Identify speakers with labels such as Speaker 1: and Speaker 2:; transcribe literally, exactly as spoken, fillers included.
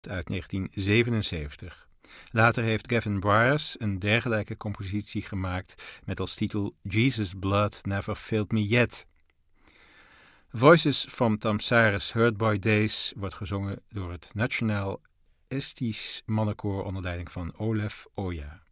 Speaker 1: uit negentien zevenenzeventig. Later heeft Gavin Bryars een dergelijke compositie gemaakt met als titel Jesus' Blood Never Failed Me Yet. Voices from Tamsaris Hurtboy Days wordt gezongen door het Nationaal Estisch Mannenkoor onder leiding van Olaf Oja.